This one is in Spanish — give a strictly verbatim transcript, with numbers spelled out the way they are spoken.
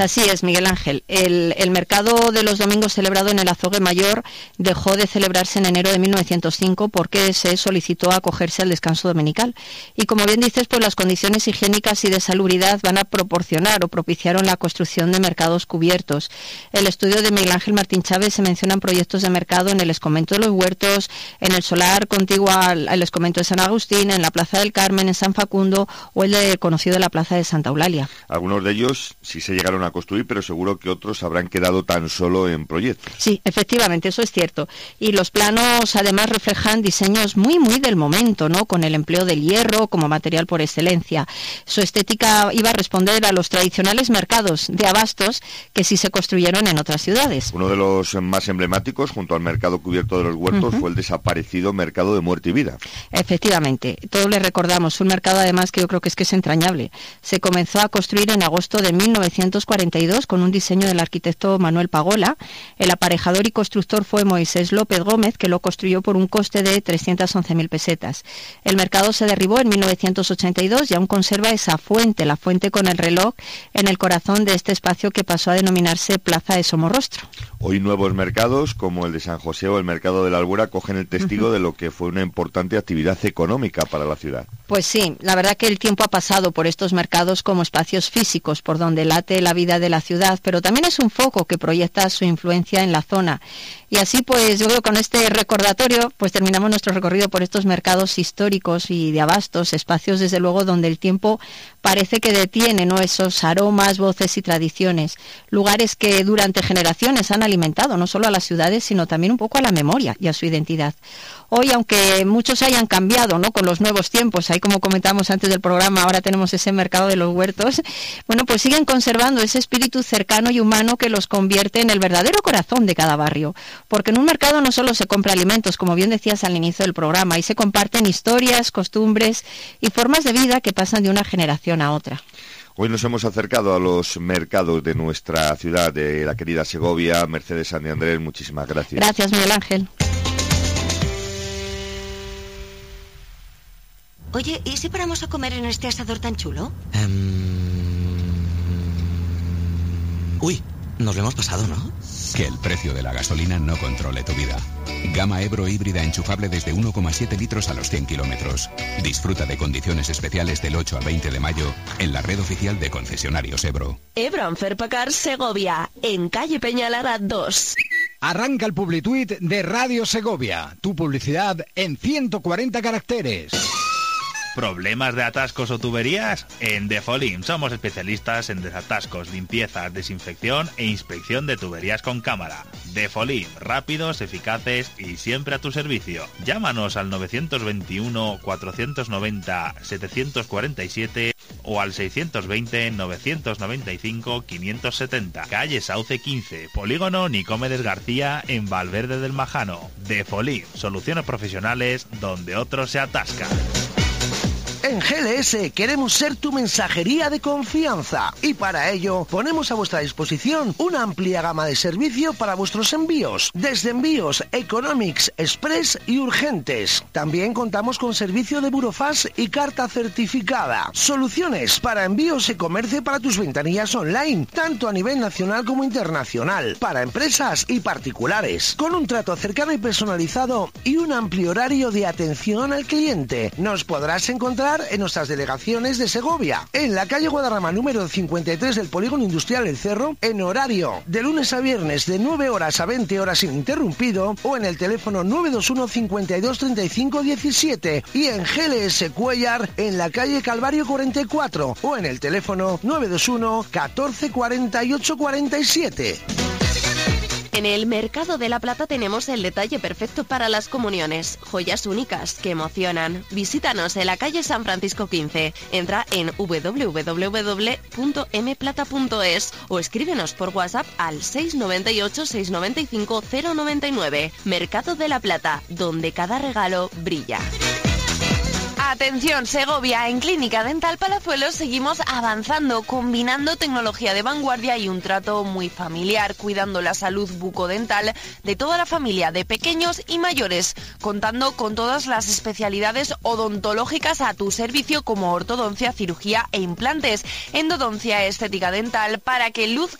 Así es, Miguel Ángel. El, el mercado de los domingos celebrado en el Azogue Mayor dejó de celebrarse en enero de mil novecientos cinco porque se solicitó acogerse al descanso dominical. Y como bien dices, pues las condiciones higiénicas y de salubridad van a proporcionar o propiciaron la construcción de mercados cubiertos. El estudio de Miguel Ángel Martín Chávez se mencionan proyectos de mercado en el Escomento de los Huertos, en el solar contiguo al, al Escomento de San Agustín, en la Plaza del Carmen, en San Facundo o el de, conocido de la Plaza de Santa Eulalia. Algunos de ellos sí se llegaron a construir, pero seguro que otros habrán quedado tan solo en proyectos. Sí, efectivamente, eso es cierto. Y los planos además reflejan diseños muy, muy del momento, ¿no? Con el empleo del hierro como material por excelencia. Su estética iba a responder a los tradicionales mercados de abastos que sí se construyeron en otras ciudades. Uno de los más emblemáticos, junto al mercado cubierto de los Huertos, uh-huh. fue el desaparecido mercado de Muerte y Vida. Efectivamente, todos le recordamos, un mercado además que yo creo que es que es entrañable. Se comenzó a construir en agosto de mil novecientos cuarenta y dos con un diseño del arquitecto Manuel Pagola. El aparejador y constructor fue Moisés López Gómez, que lo construyó por un coste de trescientas once mil pesetas. El mercado se derribó en mil novecientos ochenta y dos y aún conserva esa fuente, la fuente con el reloj, en el corazón de este espacio que pasó a denominarse Plaza de Somorrostro. Hoy nuevos mercados, como el de San José o el mercado de la Albura, cogen el testigo uh-huh. de lo que fue una importante actividad económica para la ciudad. Pues sí, la verdad que el tiempo ha pasado por estos mercados como espacios físicos por donde late la vida de la ciudad, pero también es un foco que proyecta su influencia en la zona. Y así pues yo creo que con este recordatorio pues terminamos nuestro recorrido por estos mercados históricos y de abastos, espacios desde luego donde el tiempo parece que detiene, ¿no? Esos aromas, voces y tradiciones, lugares que durante generaciones han alimentado no solo a las ciudades sino también un poco a la memoria y a su identidad. Hoy, aunque muchos hayan cambiado, ¿no? Con los nuevos tiempos, ahí como comentamos antes del programa, ahora tenemos ese mercado de los huertos, bueno, pues siguen conservando ese espíritu cercano y humano que los convierte en el verdadero corazón de cada barrio. Porque en un mercado no solo se compra alimentos, como bien decías al inicio del programa, ahí se comparten historias, costumbres y formas de vida que pasan de una generación a otra. Hoy nos hemos acercado a los mercados de nuestra ciudad, de la querida Segovia. Mercedes San de Andrés, muchísimas gracias. Gracias, Miguel Ángel. Oye, ¿y si paramos a comer en este asador tan chulo? Um... Uy, nos lo hemos pasado, ¿no? Que el precio de la gasolina no controle tu vida. Gama Ebro híbrida enchufable desde uno coma siete litros a los cien kilómetros. Disfruta de condiciones especiales del ocho al veinte de mayo en la red oficial de concesionarios Ebro. Ebro Anferpacar Segovia, en calle Peñalara dos. Arranca el Publituit de Radio Segovia. Tu publicidad en ciento cuarenta caracteres. ¿Problemas de atascos o tuberías? En Defolim somos especialistas en desatascos, limpiezas, desinfección e inspección de tuberías con cámara. Defolim, rápidos, eficaces y siempre a tu servicio. Llámanos al nueve dos uno, cuatro nueve cero, siete cuatro siete o al seis dos cero, nueve nueve cinco, cinco siete cero. Calle Sauce quince, Polígono Nicomedes García en Valverde del Majano. Defolim, soluciones profesionales donde otros se atascan. En G L S queremos ser tu mensajería de confianza y para ello ponemos a vuestra disposición una amplia gama de servicio para vuestros envíos, desde envíos economics, express y urgentes. También contamos con servicio de burofax y carta certificada. Soluciones para envíos y comercio para tus ventanillas online, tanto a nivel nacional como internacional, para empresas y particulares, con un trato cercano y personalizado y un amplio horario de atención al cliente. Nos podrás encontrar en nuestras delegaciones de Segovia, en la calle Guadarrama número cincuenta y tres del Polígono Industrial El Cerro, en horario de lunes a viernes de nueve horas a veinte horas ininterrumpido, o en el teléfono nueve dos uno, cincuenta y dos, treinta y cinco, diecisiete, y en G L S Cuellar en la calle Calvario cuarenta y cuatro, o en el teléfono nueve dos uno, catorce, cuarenta y ocho, cuarenta y siete. En el Mercado de la Plata tenemos el detalle perfecto para las comuniones. Joyas únicas que emocionan. Visítanos en la calle San Francisco quince. Entra en doble u doble u doble u punto m plata punto es o escríbenos por WhatsApp al seis nueve ocho, seis nueve cinco, cero nueve nueve. Mercado de la Plata, donde cada regalo brilla. Atención, Segovia, en Clínica Dental Palazuelos seguimos avanzando, combinando tecnología de vanguardia y un trato muy familiar, cuidando la salud bucodental de toda la familia, de pequeños y mayores, contando con todas las especialidades odontológicas a tu servicio como ortodoncia, cirugía e implantes, endodoncia, estética dental, para que luzca